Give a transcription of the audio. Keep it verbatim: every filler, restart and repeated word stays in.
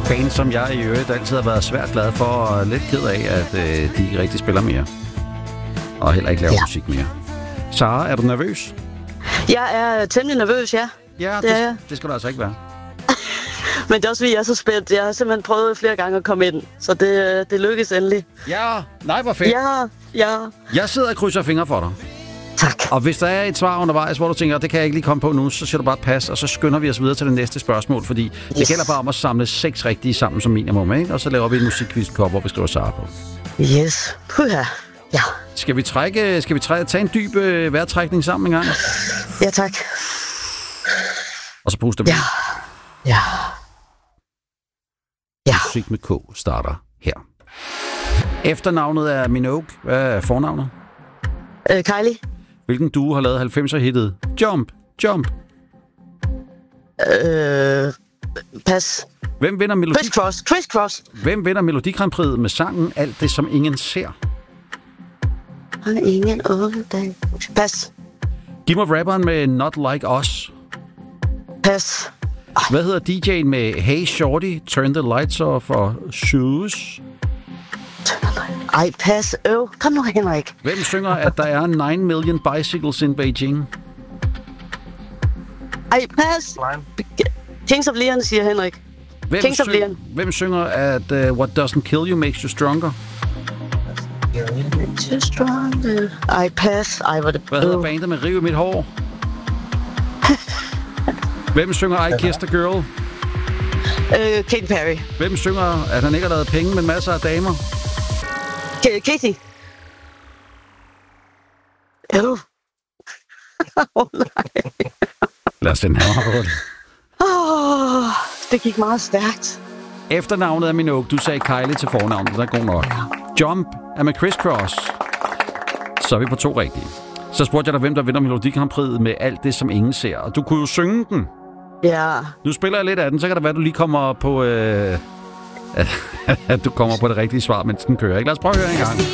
band, som jeg i øvrigt altid har været svært glad for, og lidt ked af, at øh, de ikke rigtig spiller mere. Og heller ikke laver ja. musik mere. Sara, er du nervøs? Jeg er temmelig nervøs, ja. Ja, det, det, det skal du altså ikke være. Men det er også, fordi jeg er så spændt. Jeg har simpelthen prøvet flere gange at komme ind, så det, det lykkes endelig. Ja, nej, hvor fedt. Ja, ja. Jeg sidder og krydser fingre for dig. Tak. Og hvis der er et svar undervejs, hvor du tænker, det kan jeg ikke lige komme på nu, så siger du bare pas, og så skynder vi os videre til det næste spørgsmål, fordi yes. det gælder bare om at samle seks rigtige sammen som minimum, ikke? Og så laver vi en musikquiz-kop, hvor vi skriver Sara på. Yes. Puha. Ja. Skal vi trække, skal vi trække, tage en dyb øh, vejrtrækning sammen en gang? Ja, tak. Og så puster vi. Ja. Ja. Ja. Musik med K starter her. Efternavnet er Minogue. Hvad er fornavnet? Øh, Kylie. Hvilken duo har lavet halvfemser-hittet Jump, Jump? Øh, pas. Hvem vinder Melodi... Chris Cross. Chris Cross. Hvem vinder Melodi Grand Prix med sangen Alt det, som ingen ser? Har ingen unge dag. Pas. Giv mig rapperen med Not Like Us. Pas. Ej. Hvad hedder D J'en med Hey Shorty, Turn the Lights Off og Shoes? Ej, pas. Øv. Kom nu, Henrik. Hvem synger, at der er nine million bicycles in Beijing? Ej, pas. Kings of Leon, siger Henrik. Hvem Kings of syng- Leon. Hvem synger, at uh, What Doesn't Kill You Makes You Stronger? Too strong. Ej, pas. Ej, hvor det... Hvad hedder bandet med Riv i mit hår? Hvem synger I Kissed a Girl? Øh, Katy Perry. Hvem synger, at han ikke har lavet penge, men masser af damer? K- Katy. Øv. Åh, oh, nej. Lad os sende her på det. Oh, det gik meget stærkt. Efternavnet er Minogue. Du sagde Kylie til fornavnet. Det er god nok. Jump er med Chris Cross. Så er vi på to rigtige. Så spurgte jeg dig, hvem der vinder Melodi Grand Prix med alt det, som ingen ser. Og du kunne jo synge den. Ja. Nu spiller jeg lidt af den, så kan det være, at du lige kommer på... Øh, at du kommer på det rigtige svar, mens den kører. Ikke? Lad os prøve at høre en gang.